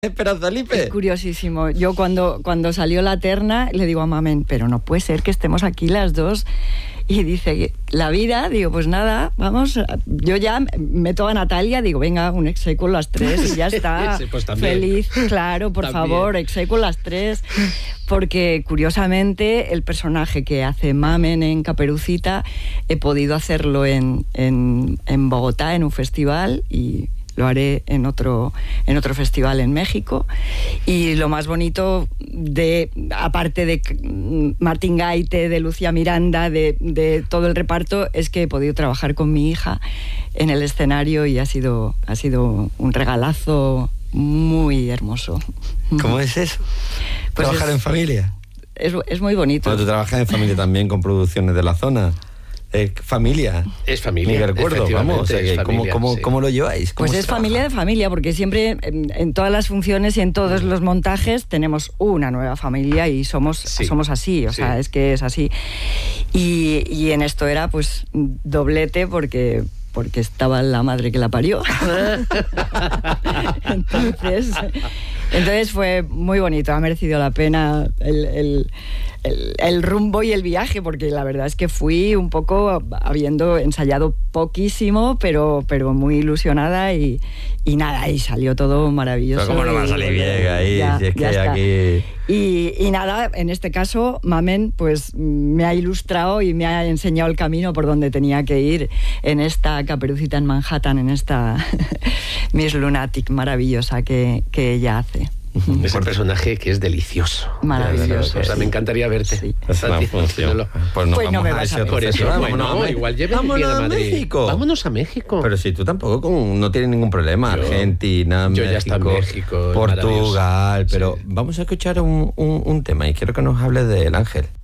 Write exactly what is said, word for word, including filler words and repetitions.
Esperanza Lipe. Es curiosísimo. Yo cuando, cuando salió la terna le digo a Mamen, pero no puede ser que estemos aquí las dos. Y dice, la vida, digo, pues nada, vamos, yo ya meto a Natalia, digo, venga, un exequo las tres y ya está. Sí, pues también. Feliz, claro, por También. favor, exequo las tres. Porque curiosamente el personaje que hace Mamen en Caperucita he podido hacerlo en, en, en Bogotá, en un festival, y lo haré en otro, en otro festival en México. Y lo más bonito, de aparte de Martín Gaite, de Lucía Miranda, de, de todo el reparto, es que he podido trabajar con mi hija en el escenario y ha sido, ha sido un regalazo muy hermoso. ¿Cómo es eso? Pues ¿Trabajar es, en familia? Es, es muy bonito. Bueno, tú trabajas en familia también con producciones de la zona. Eh, familia. Es familia. Ni que recuerdo, vamos. O sea, que ¿cómo, familia, cómo, sí. ¿Cómo lo lleváis? ¿Cómo Pues se es trabaja? familia de familia, porque siempre en, en todas las funciones y en todos los montajes tenemos una nueva familia y somos, Sí. somos así, o Sí. sea, es que es así. Y, y en esto era pues doblete porque... porque estaba la madre que la parió. entonces, entonces fue muy bonito, ha merecido la pena el, el, el, el rumbo y el viaje, porque la verdad es que fui un poco habiendo ensayado poquísimo, pero, pero muy ilusionada y, y nada, y salió todo maravilloso. Pero ¿cómo no va a salir bien ahí? Ya, Si es ya que está. aquí... Y, y nada, en este caso, Mamen pues me ha ilustrado y me ha enseñado el camino por donde tenía que ir en esta Caperucita en Manhattan, en esta Miss Lunatic maravillosa que, que ella hace. Ese personaje que es delicioso. Maravilloso. O sea, me encantaría verte. Sí. Es una Santi, función. haciéndolo. Pues no, Pues no vamos me a vas ese a ver. otro Por eso, festival, bueno, vámonos a- igual lléveme vámonos bien a a Madrid. México. Vámonos a México. Pero si tú tampoco con- no tienes ningún problema. Yo- Argentina, yo México, ya está en México, es Portugal. maravilloso. Pero Sí. vamos a escuchar un, un, un tema y quiero que nos hables del Ángel.